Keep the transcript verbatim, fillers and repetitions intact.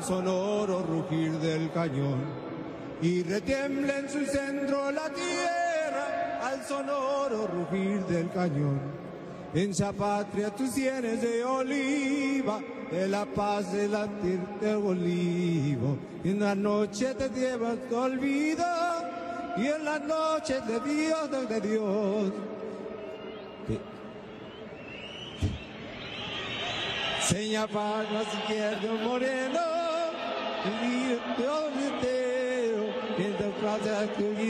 Sonoro rugir del cañón y retiembla en su centro la tierra al sonoro rugir del cañón. En esa patria tus sienes de oliva, de la paz de latir del olivo. Y en la noche te llevas tu olvido, y en la noche de Dios, de Dios. Seña para izquierdo moreno, y Dios te, en la plaza que